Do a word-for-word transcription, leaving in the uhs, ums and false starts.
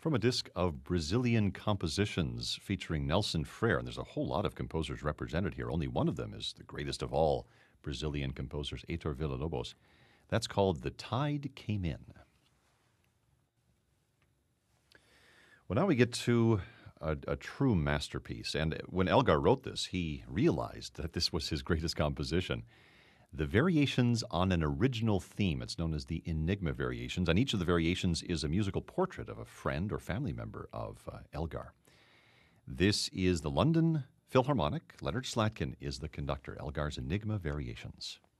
From a disc of Brazilian compositions featuring Nelson Freire, and there's a whole lot of composers represented here. Only one of them is the greatest of all Brazilian composers, Heitor Villa-Lobos. That's called The Tide Came In. Well, now we get to a, a true masterpiece. And when Elgar wrote this, he realized that this was his greatest composition. The variations on an original theme. It's known as the Enigma Variations, and each of the variations is a musical portrait of a friend or family member of uh, Elgar. This is the London Philharmonic. Leonard Slatkin is the conductor. Elgar's Enigma Variations.